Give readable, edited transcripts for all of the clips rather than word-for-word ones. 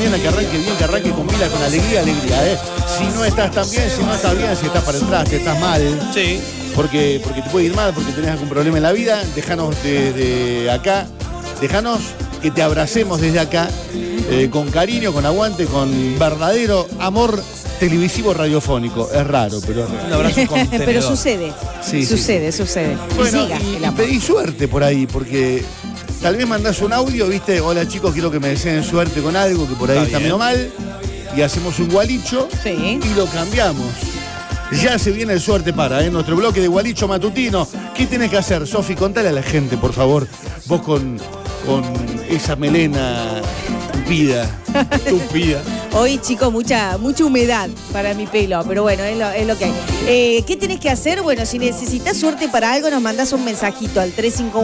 mañana, que arranque con pila, con alegría, Si no estás tan bien, si no estás bien, si estás para atrás, si estás mal. Sí. Porque te puede ir mal, porque tenés algún problema en la vida, déjanos desde acá, déjanos que te abracemos desde acá, con cariño, con aguante, con verdadero amor televisivo radiofónico. Es raro, pero es real. Un abrazo contenedor. Pero sucede. Sí, Sucede. Bueno, Siga el y amor. pedí suerte por ahí, porque tal vez mandás un audio, ¿viste? Hola chicos, quiero que me deseen suerte con algo que por ahí está medio mal. Y hacemos un gualicho y lo cambiamos. Ya se viene el suerte para, nuestro bloque de gualicho matutino. ¿Qué tenés que hacer, Sofi? Contale a la gente, por favor. Vos con esa melena tupida. Hoy, chicos, mucha humedad para mi pelo, pero bueno, es lo que hay. ¿Qué tenés que hacer? Bueno, si necesitas suerte para algo, nos mandás un mensajito al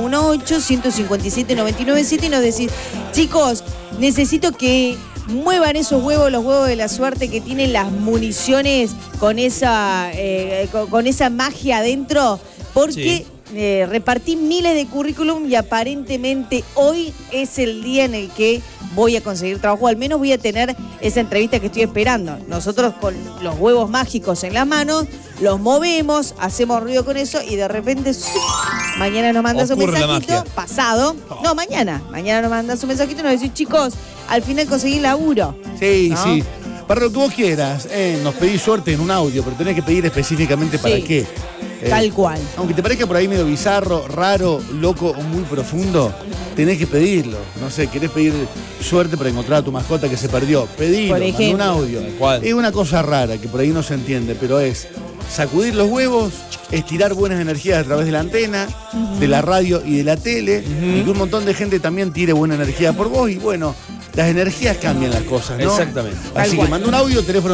3518-157-997 y nos decís, chicos, necesito que muevan esos huevos, los huevos de la suerte que tienen las municiones con esa magia adentro, porque repartí miles de currículum y aparentemente hoy es el día en el que voy a conseguir trabajo, al menos voy a tener esa entrevista que estoy esperando. Nosotros con los huevos mágicos en las manos, los movemos, hacemos ruido con eso y de repente mañana nos mandas un mensajito, mañana nos mandas un mensajito y nos decís, chicos, al final conseguí laburo. Sí, ¿no? sí. Para lo que vos quieras, nos pedís suerte en un audio, pero tenés que pedir específicamente para qué. Tal cual. Aunque te parezca por ahí medio bizarro, raro, loco o muy profundo, tenés que pedirlo. No sé, querés pedir suerte para encontrar a tu mascota que se perdió. Pedilo, mandá un audio. Es una cosa rara que por ahí no se entiende, pero es sacudir los huevos, estirar buenas energías a través de la antena, de la radio y de la tele, y que un montón de gente también tire buena energía por vos, y bueno, las energías cambian las cosas, ¿no? Exactamente. Así que manda un audio, teléfono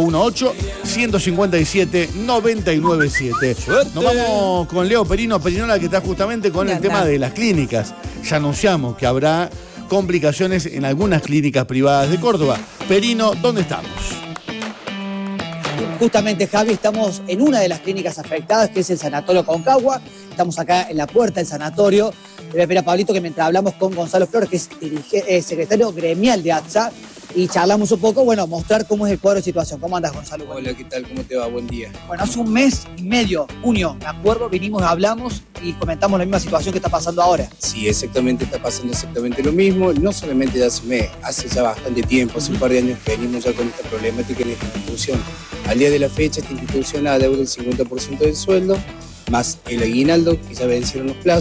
3518-157-997. Nos vamos con Leo Perinola, que está justamente con el tema de las clínicas. Ya anunciamos que habrá complicaciones en algunas clínicas privadas de Córdoba. Perino, ¿dónde estamos? Justamente, Javi, estamos en una de las clínicas afectadas, que es el Sanatorio Concagua. Estamos acá en la puerta del sanatorio. Le voy a pedir a Pablito que mientras hablamos con Gonzalo Flores, que es secretario gremial de ATSA, y charlamos un poco, bueno, mostrar cómo es el cuadro de situación. ¿Cómo andas, Gonzalo? Hola, ¿qué tal? ¿Cómo te va? Buen día. Bueno, hace un mes y medio, junio, me acuerdo, vinimos, hablamos y comentamos la misma situación que está pasando ahora. Sí, exactamente, está pasando exactamente lo mismo, no solamente de hace un mes, hace ya bastante tiempo, hace un par de años que venimos ya con esta problemática en esta institución. Al día de la fecha, esta institución adeuda el 50% del sueldo, más el aguinaldo, que ya vencieron los plazos.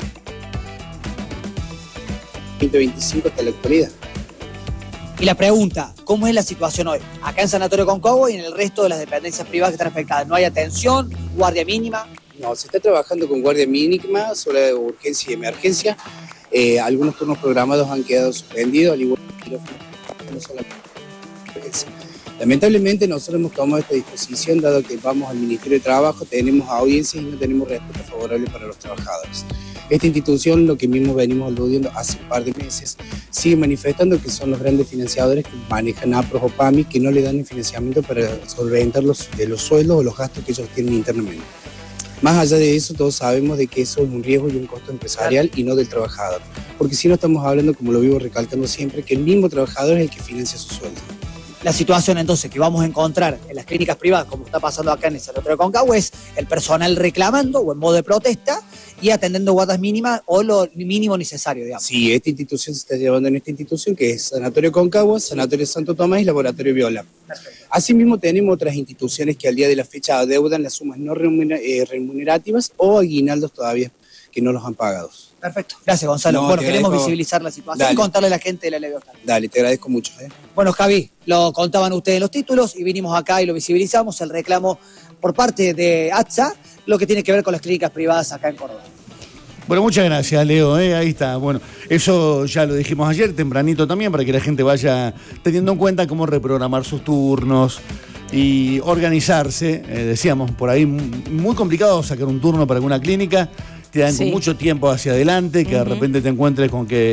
2025 hasta la actualidad. Y la pregunta, ¿cómo es la situación hoy? Acá en Sanatorio Concagua y en el resto de las dependencias privadas que están afectadas. ¿No hay atención, guardia mínima? No, se está trabajando con guardia mínima, sobre urgencia y emergencia. Algunos turnos programados han quedado suspendidos, al igual que no solamente urgencia. Lamentablemente nosotros hemos tomado esta disposición, dado que vamos al Ministerio de Trabajo, tenemos audiencias y no tenemos respuesta favorable para los trabajadores. Esta institución, lo que mismo venimos aludiendo hace un par de meses, sigue manifestando que son los grandes financiadores que manejan APROS o PAMI, que no le dan el financiamiento para solventar los sueldos o los gastos que ellos tienen internamente. Más allá de eso, todos sabemos de que eso es un riesgo y un costo empresarial y no del trabajador. Porque si no estamos hablando, como lo vivo recalcando siempre, que el mismo trabajador es el que financia su sueldo. La situación entonces que vamos a encontrar en las clínicas privadas, como está pasando acá en el Sanatorio Concagua, es el personal reclamando o en modo de protesta y atendiendo guardas mínimas o lo mínimo necesario, digamos. Sí, esta institución se está llevando en esta institución, que es Sanatorio Concagua, Sanatorio Santo Tomás y Laboratorio Viola. Asimismo, tenemos otras instituciones que al día de la fecha adeudan las sumas no remunerativas o aguinaldos todavía que no los han pagado. Perfecto. Gracias, Gonzalo. No, bueno, queremos agradezco. visibilizar la situación Dale. y contarle a la gente de la ley de hostal. Dale, te agradezco mucho. Bueno, Javi, lo contaban ustedes en los títulos y vinimos acá y lo visibilizamos, el reclamo por parte de ATSA, lo que tiene que ver con las clínicas privadas acá en Córdoba. Bueno, muchas gracias, Leo. Ahí está. Bueno, eso ya lo dijimos ayer, tempranito también, para que la gente vaya teniendo en cuenta cómo reprogramar sus turnos y organizarse. Decíamos, por ahí muy complicado sacar un turno para alguna clínica. Te dan con mucho tiempo hacia adelante, que de repente te encuentres con que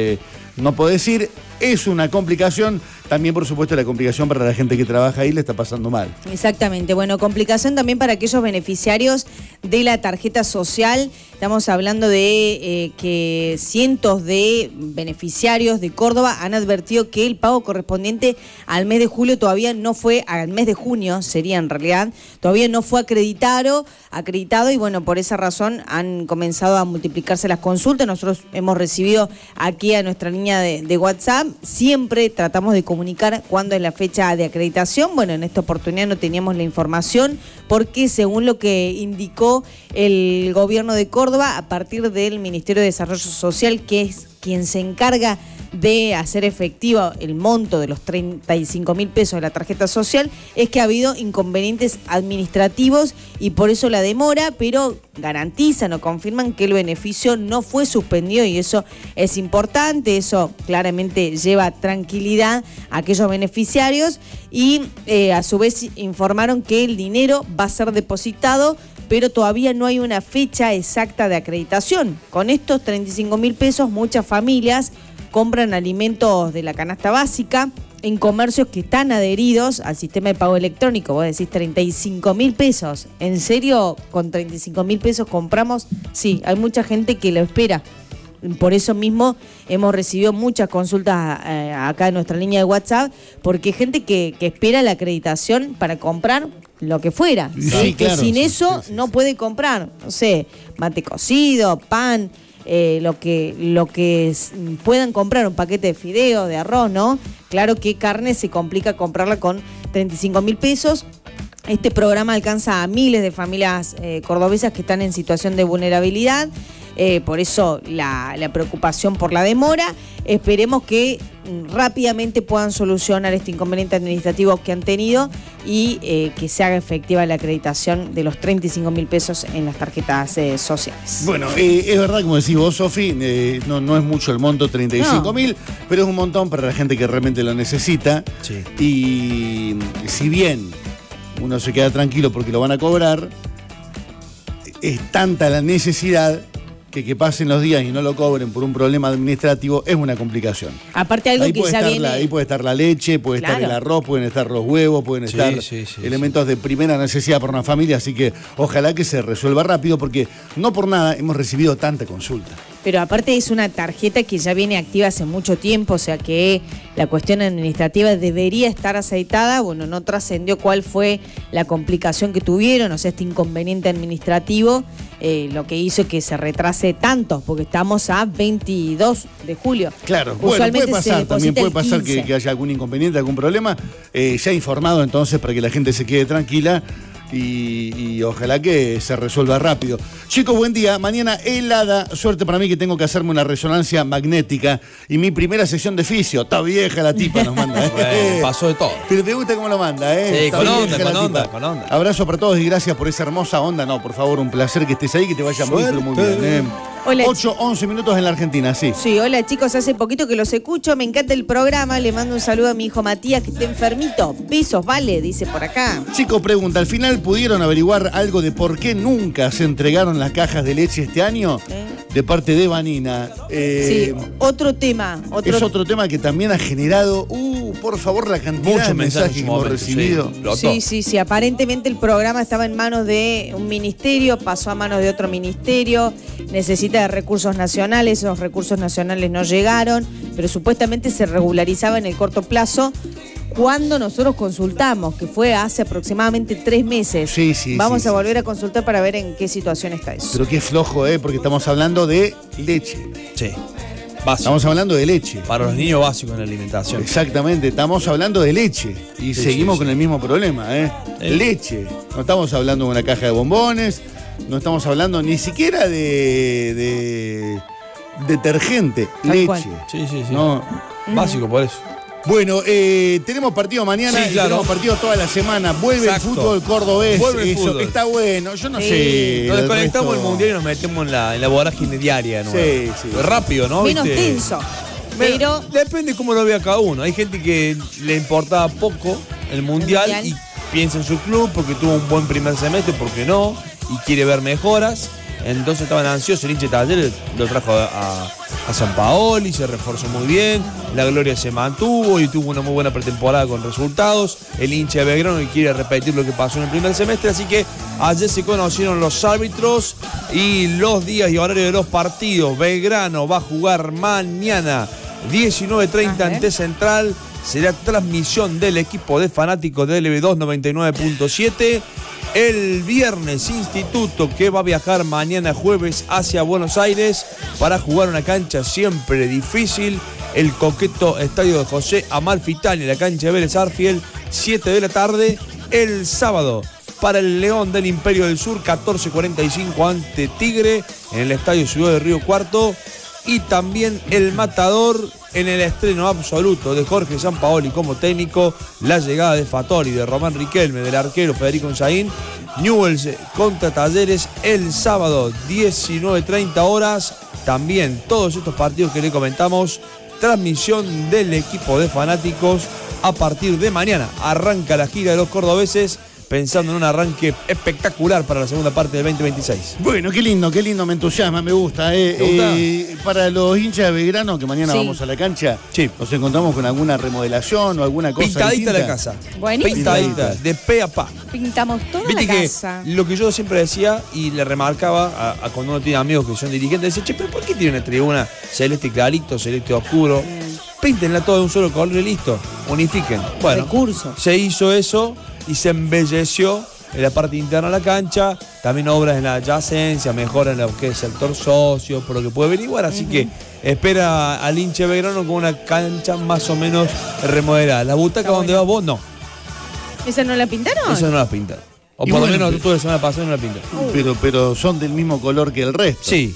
no podés ir. Es una complicación. También, por supuesto, la complicación para la gente que trabaja ahí le está pasando mal. Exactamente. Bueno, complicación también para aquellos beneficiarios de la tarjeta social. Estamos hablando de que cientos de beneficiarios de Córdoba han advertido que el pago correspondiente al mes de julio todavía no fue, al mes de junio sería en realidad, todavía no fue acreditado y bueno, por esa razón han comenzado a multiplicarse las consultas. Nosotros hemos recibido aquí a nuestra línea de WhatsApp. Siempre tratamos de comunicar cuándo es la fecha de acreditación. Bueno, en esta oportunidad no teníamos la información porque según lo que indicó el gobierno de Córdoba, a partir del Ministerio de Desarrollo Social, que es quien se encarga de hacer efectivo el monto de los 35.000 pesos de la tarjeta social, es que ha habido inconvenientes administrativos y por eso la demora, pero garantizan o confirman que el beneficio no fue suspendido y eso es importante, eso claramente lleva tranquilidad a aquellos beneficiarios y a su vez informaron que el dinero va a ser depositado, pero todavía no hay una fecha exacta de acreditación. Con estos 35.000 pesos muchas familias compran alimentos de la canasta básica en comercios que están adheridos al sistema de pago electrónico. Vos decís 35.000 pesos. ¿En serio con 35.000 pesos compramos? Sí, hay mucha gente que lo espera. Por eso mismo hemos recibido muchas consultas acá en nuestra línea de WhatsApp, porque hay gente que espera la acreditación para comprar lo que fuera. Sí, que claro, sin eso no puede comprar, no sé, mate cocido, pan, lo que puedan comprar, un paquete de fideo, de arroz, ¿no? Claro que carne se complica comprarla con 35.000 pesos. Este programa alcanza a miles de familias cordobesas que están en situación de vulnerabilidad. Por eso la preocupación por la demora. Esperemos que rápidamente puedan solucionar este inconveniente administrativo que han tenido y que se haga efectiva la acreditación de los 35.000 pesos en las tarjetas sociales. Bueno, es verdad, como decís vos, Sofi, no es mucho el monto, 35.000, pero es un montón para la gente que realmente lo necesita. Sí. Y si bien uno se queda tranquilo porque lo van a cobrar, es tanta la necesidad que pasen los días y no lo cobren por un problema administrativo es una complicación. Aparte algo ahí que ya viene... Ahí puede estar la leche, puede estar el arroz, pueden estar los huevos, pueden estar elementos de primera necesidad para una familia, así que ojalá que se resuelva rápido porque no por nada hemos recibido tanta consulta. Pero aparte es una tarjeta que ya viene activa hace mucho tiempo, o sea que la cuestión administrativa debería estar aceitada. Bueno, no trascendió cuál fue la complicación que tuvieron, o sea, este inconveniente administrativo, lo que hizo que se retrase tanto, porque estamos a 22 de julio. Claro, bueno, puede pasar, también puede pasar que haya algún inconveniente, algún problema. Ya informado entonces para que la gente se quede tranquila. Y ojalá que se resuelva rápido. Chicos, buen día. Mañana helada. Suerte para mí que tengo que hacerme una resonancia magnética. Y mi primera sesión de fisio. Está vieja la tipa, nos manda. Bueno, pasó de todo. Pero te gusta cómo lo manda, Sí, Está con vieja onda. Abrazo para todos y gracias por esa hermosa onda. No, por favor, un placer que estés ahí, que te vaya muy, pero muy bien. Hola, 8-11 minutos en la Argentina, sí. Sí, hola chicos, hace poquito que los escucho, me encanta el programa, le mando un saludo a mi hijo Matías que está enfermito. Besos, vale, dice por acá. Chico pregunta, ¿al final pudieron averiguar algo de por qué nunca se entregaron las cajas de leche este año? De parte de Vanina. Sí, otro tema. Es otro tema que también ha generado, por favor, la cantidad de mensajes que hemos recibido. Sí, aparentemente el programa estaba en manos de un ministerio, pasó a manos de otro ministerio, necesita de recursos nacionales, esos recursos nacionales no llegaron, pero supuestamente se regularizaba en el corto plazo cuando nosotros consultamos, que fue hace aproximadamente 3 meses. Sí. Vamos a volver a consultar para ver en qué situación está eso. Pero qué flojo, porque estamos hablando de leche. Sí. Básico. Estamos hablando de leche. Para los niños básicos en la alimentación. Exactamente, estamos hablando de leche. Y seguimos con el mismo problema, Leche. No estamos hablando de una caja de bombones, no estamos hablando ni siquiera de detergente, tal leche. cual. Sí. No. Básico por eso. Bueno, tenemos partido mañana y tenemos partido toda la semana. Vuelve el fútbol cordobés. Vuelve el fútbol. Está bueno. Yo no sé. Nos desconectamos del mundial y nos metemos en la vorágine diaria. ¿No? Sí. Rápido, ¿no? Menos tenso. Pero depende cómo lo vea cada uno. Hay gente que le importa poco el mundial y piensa en su club porque tuvo un buen primer semestre, porque no, y quiere ver mejoras. entonces estaban ansiosos. El hincha de Talleres lo trajo a San Paoli, se reforzó muy bien, la Gloria se mantuvo y tuvo una muy buena pretemporada con resultados. El hincha de Belgrano quiere repetir lo que pasó en el primer semestre, así que ayer se conocieron los árbitros y los días y horarios de los partidos. Belgrano va a jugar mañana 19:30 ante Central. Será transmisión del equipo de fanáticos de LB2 99.7. El viernes, Instituto, que va a viajar mañana jueves hacia Buenos Aires para jugar una cancha siempre difícil, el coqueto estadio de José Amalfitani, la cancha de Vélez Arfiel, 7 de la tarde. El sábado, para el León del Imperio del Sur, 14:45 ante Tigre, en el estadio Ciudad de Río Cuarto. Y también el Matador, en el estreno absoluto de Jorge Sampaoli como técnico, la llegada de Fattori, de Román Riquelme, del arquero Federico Insaín. Newell's contra Talleres el sábado 19:30 horas. También todos estos partidos que le comentamos, transmisión del equipo de fanáticos a partir de mañana. Arranca la gira de los cordobeses, pensando en un arranque espectacular para la segunda parte del 2026. Bueno, qué lindo, me entusiasma, me gusta. ¿Te gusta? Para los hinchas de Belgrano, que mañana vamos a la cancha, nos encontramos con alguna remodelación o alguna cosa pintadita distinta. la casa. Buenísimo. Pintadita, de pe a pa. Pintamos toda Viste la que casa. lo que yo siempre decía y le remarcaba a cuando uno tiene amigos que son dirigentes, decía, che, pero ¿por qué tiene una tribuna celeste clarito, celeste oscuro? Píntenla todo de un solo color y listo. Unifiquen. Bueno, Recurso. se hizo eso y se embelleció en la parte interna de la cancha, también obras en la adyacencia, mejora en lo que es el sector socio, por lo que puede averiguar, así que espera al hincha de Belgrano con una cancha más o menos remodelada. La butaca donde vas vos, no. ¿Esa no la pintaron? Esa no la pintan. O Y por lo bueno, menos tú la semana pasada no la pintan. Pero son del mismo color que el resto. Sí.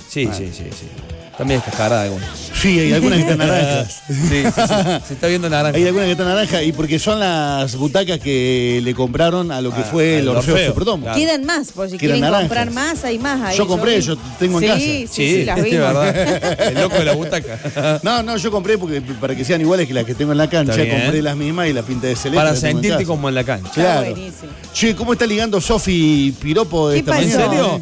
También es cascarada alguna. Sí, hay algunas que están naranjas. Sí. Se está viendo naranja. Hay algunas que están naranjas y porque son las butacas que le compraron a lo que fue el Orfeo Superdomo. Claro. Quedan más, por si Quedan quieren naranjas. comprar más, hay más ahí. Yo compré, yo tengo en casa. Sí, las es vimos. verdad. El loco de la butaca. No, yo compré porque para que sean iguales que las que tengo en la cancha, Está bien. compré las mismas y la pinté de celeste. Para la tengo en sentirte casa. como en la cancha. Claro. buenísimo. Che, ¿cómo está ligando Sofi Piropo ¿Qué esta pasó? mañana? ¿En serio?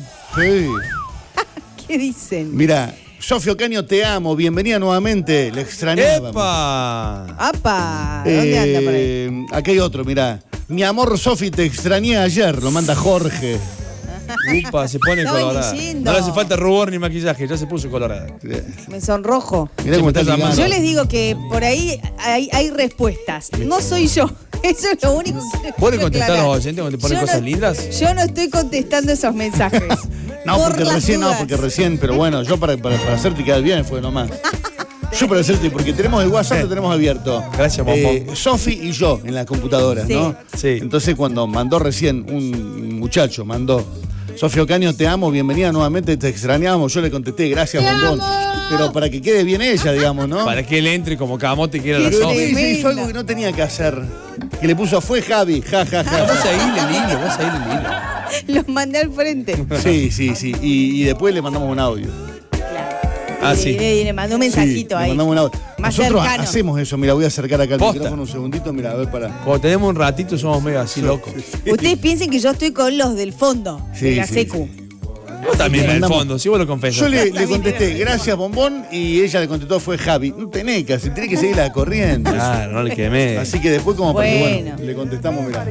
Sí. ¿Qué dicen? Mira, Sofi Ocaño, te amo, bienvenida nuevamente, le extrañábamos. ¡Epa! ¡Apa! ¿Dónde anda por ahí? Aquí hay otro, mirá. Mi amor, Sofi, te extrañé ayer, lo manda Jorge. Upa, se pone Estaba colorada. leyendo. No le hace falta rubor ni maquillaje, ya se puso colorada. Me sonrojo. Mirá cómo me está estás llamando. ligando. Yo les digo que por ahí hay respuestas. No soy yo. Eso es lo único que ¿Vos le quiero contestás a aclarar. los oyentes cuando te ponen Yo cosas no- lindas? Yo no estoy contestando esos mensajes. No, Por porque las recién, dudas. pero bueno, yo para hacerte quedar bien fue nomás. Yo para hacerte, porque tenemos el WhatsApp, lo tenemos abierto. Gracias, bombón. Sofi y yo en las computadoras, Sí. ¿no? Sí. Entonces cuando mandó recién un muchacho, Sofi Ocaño, te amo, bienvenida nuevamente, te extrañamos. Yo le contesté, gracias, bombón. Pero para que quede bien ella, digamos, ¿no? Para que él entre como camote quiera la Qué Pero Sofi. tremendo. hizo algo que no tenía que hacer. Que le puso, fue Javi, ja, ja, Vos ja. ahí le hilo, vos ahí le hilo. Los mandé al frente. Sí. Y después le mandamos un audio. Ah, sí. Y le mandó un mensajito Le ahí. mandamos un audio. Más Nosotros cercano. hacemos eso. Mira, voy a acercar acá el Posta. micrófono un segundito. Mira, a ver, para. Cuando tenemos un ratito somos medio así locos. Ustedes piensen que yo estoy con los del fondo Sí, de la sí, secu. Vos también en el mandamos- fondo, si vos lo confesás. Yo le contesté, gracias, bombón, y ella le contestó, fue Javi. No tenés que hacer, tenés que seguir la corriente. Claro, no le quemé. Así que después, como para que, Bueno. bueno, le contestamos, mirá.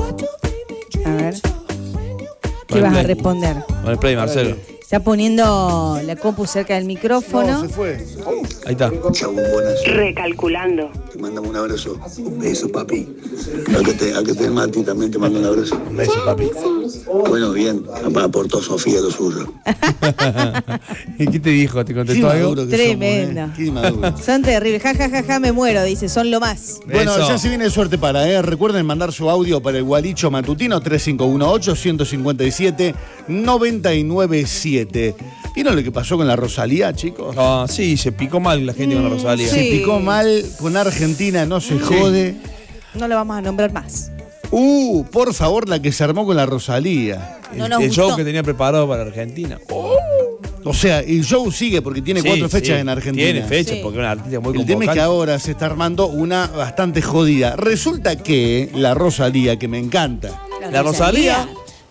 A ver. ¿Qué vas a responder? Con el play, Marcelo. Está poniendo la compu cerca del micrófono. No, se fue. Ahí está. Chau, buenas. Recalculando. Te mandamos un abrazo. Un beso, papi. A que te Mati también te mando un abrazo. Un beso, papi. Bueno, bien. Aportó Sofía lo suyo. ¿Y qué te dijo? ¿Te Qué contestó algo? maduro que Tremendo. somos, Qué maduro. Son terribles. Ja, ja, ja, ja, me muero, dice. Son lo más. Bueno, Eso. ya se viene suerte para, Recuerden mandar su audio para el Gualicho Matutino 3518-157-997. ¿Vieron lo que pasó con la Rosalía, chicos? Ah, sí, se picó mal la gente con la Rosalía. sí. Se picó mal con Argentina, no se jode. No lo vamos a nombrar más. Por favor, la que se armó con la Rosalía. No nos El show gustó. que tenía preparado para Argentina. O sea, el show sigue porque tiene Sí, 4 fechas sí. en Argentina. Tiene fechas Sí. porque es una artista muy El tema es que convocante. ahora se está armando una bastante jodida. Resulta que la Rosalía, que me encanta, La Rosalía.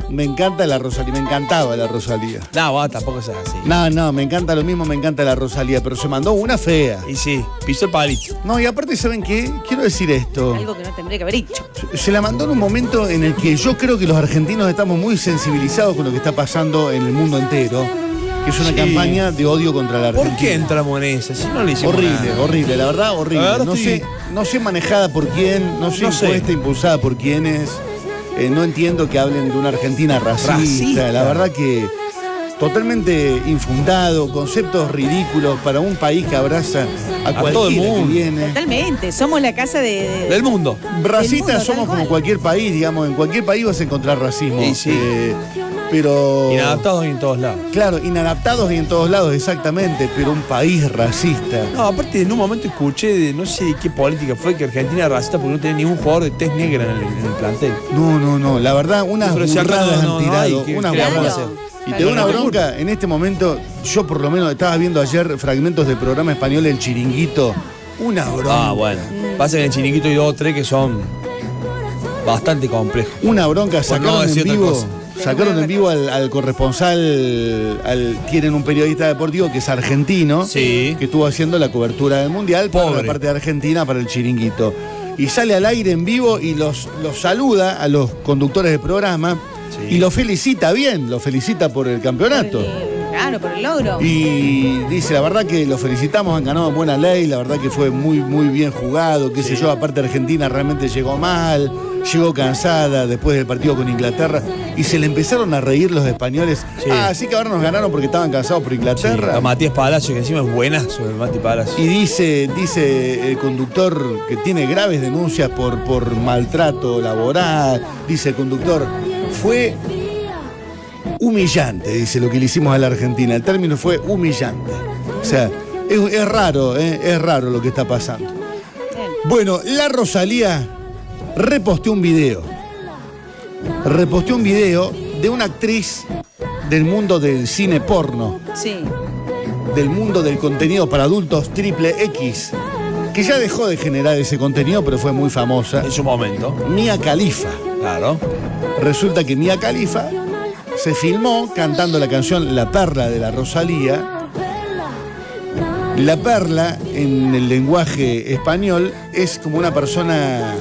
me encanta la Rosalía, me encantaba la Rosalía. No, tampoco es así. No, me encanta lo mismo, me encanta la Rosalía, pero se mandó una fea. Y sí, pisó el palito. No, y aparte, ¿saben qué? Quiero decir esto. Algo que no tendría que haber dicho. Se la mandó en un momento en el que yo creo que los argentinos estamos muy sensibilizados con lo que está pasando en el mundo entero, que es una campaña de odio contra la Argentina. ¿Por qué entramos en esa? Si no le hicimos horrible, horrible, la verdad, horrible. No sé manejada por quién, no sé impuesta, impulsada por quiénes. No entiendo que hablen de una Argentina racista. La verdad que totalmente infundado, conceptos ridículos para un país que abraza a todo el cualquiera mundo. que viene. Totalmente, somos la casa del mundo. Racistas somos como cualquier país, digamos, en cualquier país vas a encontrar racismo. Sí. Pero inadaptados en todos lados. Claro, inadaptados y en todos lados, exactamente, pero un país racista. No, aparte en un momento escuché no sé de qué política fue que Argentina era racista porque no tenía ningún jugador de tez negra en el plantel. No, la verdad, unas burradas han tirado, unas burradas. Y te doy una bronca, en este momento, yo por lo menos estaba viendo ayer fragmentos del programa español El Chiringuito, una bronca. Bueno, pasa que en el Chiringuito hay 2 o 3 que son bastante complejos. Una bronca, sacaron en vivo al corresponsal, tienen un periodista deportivo que es argentino, que estuvo haciendo la cobertura del Mundial para la parte de Argentina, para el Chiringuito. Y sale al aire en vivo y los saluda a los conductores del programa y los felicita bien, los felicita por el campeonato. Por el logro. Y dice, la verdad que los felicitamos, han ganado en buena ley, la verdad que fue muy, muy bien jugado, qué sé yo, aparte Argentina realmente llegó mal, llegó cansada después del partido con Inglaterra, y se le empezaron a reír los españoles. Así que ahora nos ganaron porque estaban cansados por Inglaterra. A Matías Palacio, que encima es buenazo el Mati Palacio. Y dice el conductor que tiene graves denuncias por maltrato laboral, dice el conductor, fue humillante, dice, lo que le hicimos a la Argentina. El término fue humillante. O sea, es raro lo que está pasando. Bueno, la Rosalía reposteó un video de una actriz del mundo del cine porno. Sí. Del mundo del contenido para adultos XXX, que ya dejó de generar ese contenido, pero fue muy famosa. En su momento. Mia Khalifa. Claro. Resulta que Mia Khalifa se filmó cantando la canción La Perla de la Rosalía. La perla, en el lenguaje español, es como una persona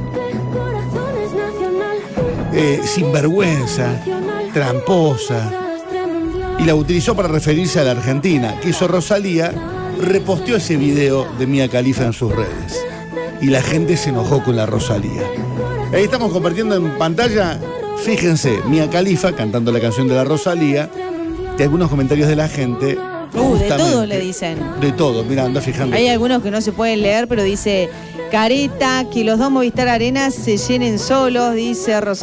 sinvergüenza, tramposa, y la utilizó para referirse a la Argentina. Que hizo Rosalía, reposteó ese video de Mia Khalifa en sus redes. Y la gente se enojó con la Rosalía. Ahí estamos compartiendo en pantalla, fíjense, Mia Khalifa cantando la canción de la Rosalía, de algunos comentarios de la gente. De todo le dicen. De todo, mira, anda fijando. Hay algunos que no se pueden leer, pero dice, careta, que los 2 Movistar Arenas se llenen solos, dice Rosalía.